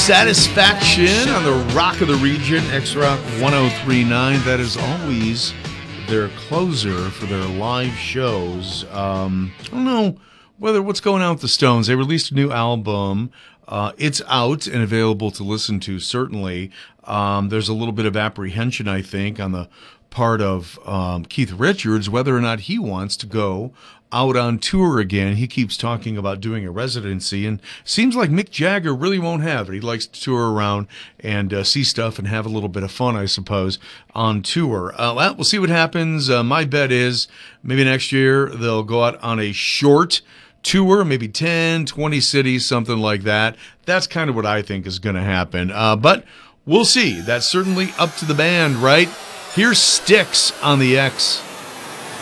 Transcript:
Satisfaction on the Rock of the Region, X-Rock 1039. That is always their closer for their live shows. I don't know what's going on with the Stones. They released a new album. It's out and available to listen to, certainly. There's a little bit of apprehension, I think, on the part of Keith Richards, whether or not he wants to go out on tour again. He keeps talking about doing a residency, and seems like Mick Jagger really won't have it. He likes to tour around and see stuff and have a little bit of fun, I suppose, on tour. Well, we'll see what happens. My bet is maybe next year they'll go out on a short tour, maybe 10, 20 cities, something like that. That's kind of what I think is going to happen. But we'll see. That's certainly up to the band, right? Here's Styx on the X.